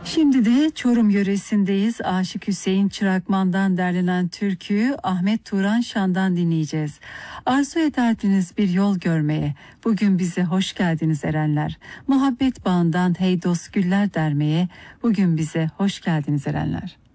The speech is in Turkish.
Şimdi de Çorum yöresindeyiz. Aşık Hüseyin Çırakman'dan derlenen türküyü Ahmet Turan Şan'dan dinleyeceğiz. Arzu ederdiniz bir yol görmeye, bugün bize hoş geldiniz erenler. Muhabbet bağından hey dost güller dermeye, bugün bize hoş geldiniz erenler.